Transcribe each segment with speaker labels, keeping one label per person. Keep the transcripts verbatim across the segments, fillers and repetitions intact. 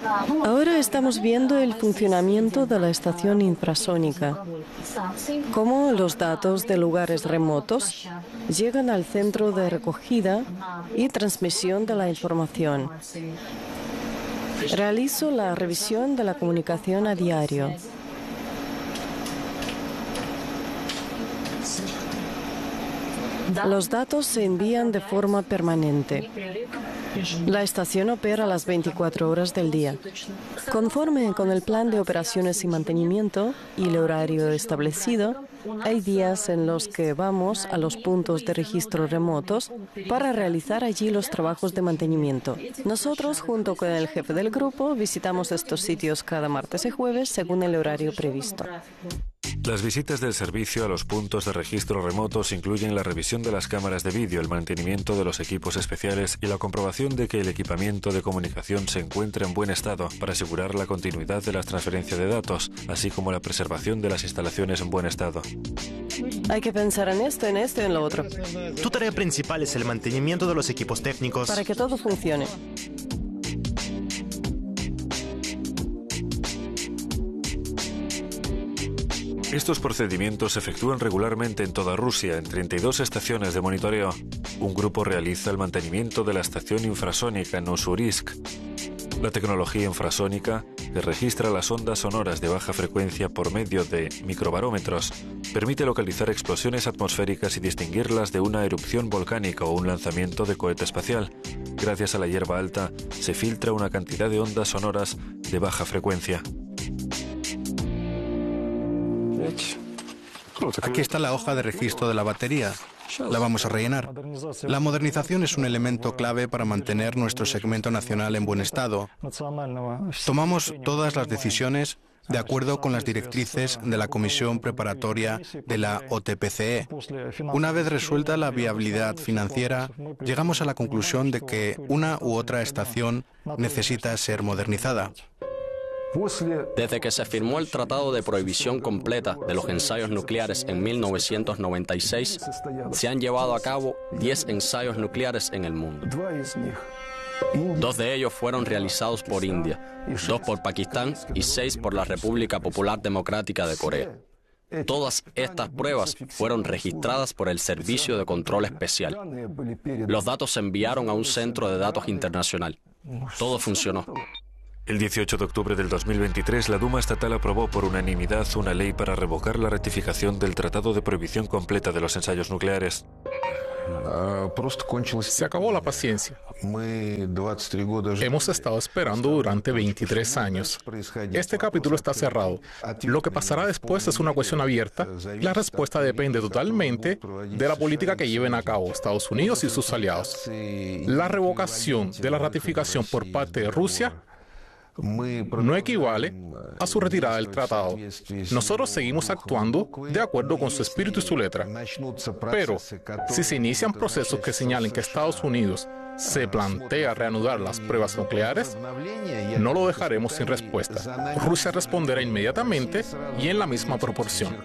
Speaker 1: Ahora estamos viendo el funcionamiento de la estación infrasónica, cómo los datos de lugares remotos llegan al centro de recogida y transmisión de la información. Realizo la revisión de la comunicación a diario. Los datos se envían de forma permanente. La estación opera las veinticuatro horas del día. Conforme con el plan de operaciones y mantenimiento y el horario establecido, hay días en los que vamos a los puntos de registro remotos para realizar allí los trabajos de mantenimiento. Nosotros, junto con el jefe del grupo, visitamos estos sitios cada martes y jueves según el horario previsto.
Speaker 2: Las visitas del servicio a los puntos de registro remotos incluyen la revisión de las cámaras de vídeo, el mantenimiento de los equipos especiales y la comprobación de que el equipamiento de comunicación se encuentra en buen estado para asegurar la continuidad de la transferencia de datos, así como la preservación de las instalaciones en buen estado.
Speaker 1: Hay que pensar en esto, en esto y en lo otro.
Speaker 3: Tu tarea principal es el mantenimiento de los equipos técnicos.
Speaker 1: Para que todo funcione.
Speaker 2: Estos procedimientos se efectúan regularmente en toda Rusia, en treinta y dos estaciones de monitoreo. Un grupo realiza el mantenimiento de la estación infrasónica en Ussurisk. La tecnología infrasónica, que registra las ondas sonoras de baja frecuencia por medio de microbarómetros, permite localizar explosiones atmosféricas y distinguirlas de una erupción volcánica o un lanzamiento de cohete espacial. Gracias a la hierba alta, se filtra una cantidad de ondas sonoras de baja frecuencia.
Speaker 4: Aquí está la hoja de registro de la batería. La vamos a rellenar. La modernización es un elemento clave para mantener nuestro segmento nacional en buen estado. Tomamos todas las decisiones de acuerdo con las directrices de la Comisión Preparatoria de la O T P C E. Una vez resuelta la viabilidad financiera, llegamos a la conclusión de que una u otra estación necesita ser modernizada.
Speaker 5: Desde que se firmó el Tratado de Prohibición Completa de los Ensayos Nucleares en mil novecientos noventa y seis, se han llevado a cabo diez ensayos nucleares en el mundo. Dos de ellos fueron realizados por India, dos por Pakistán y seis por la República Popular Democrática de Corea. Todas estas pruebas fueron registradas por el Servicio de Control Especial. Los datos se enviaron a un centro de datos internacional. Todo funcionó.
Speaker 2: El dieciocho de octubre del dos mil veintitrés, la Duma estatal aprobó por unanimidad una ley para revocar la ratificación del Tratado de Prohibición Completa de los Ensayos Nucleares.
Speaker 6: Se acabó la paciencia. Hemos estado esperando durante veintitrés años. Este capítulo está cerrado. Lo que pasará después es una cuestión abierta y la respuesta depende totalmente de la política que lleven a cabo Estados Unidos y sus aliados. La revocación de la ratificación por parte de Rusia no equivale a su retirada del tratado. Nosotros seguimos actuando de acuerdo con su espíritu y su letra. Pero si se inician procesos que señalen que Estados Unidos se plantea reanudar las pruebas nucleares, no lo dejaremos sin respuesta. Rusia responderá inmediatamente y en la misma proporción.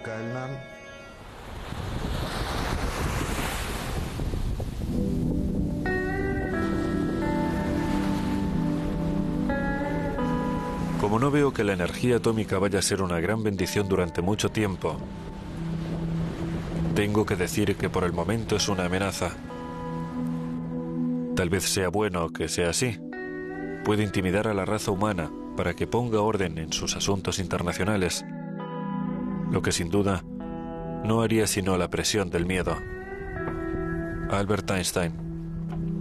Speaker 2: Como no veo que la energía atómica vaya a ser una gran bendición durante mucho tiempo, tengo que decir que por el momento es una amenaza. Tal vez sea bueno que sea así. Puede intimidar a la raza humana para que ponga orden en sus asuntos internacionales, lo que sin duda no haría sino la presión del miedo. Albert Einstein.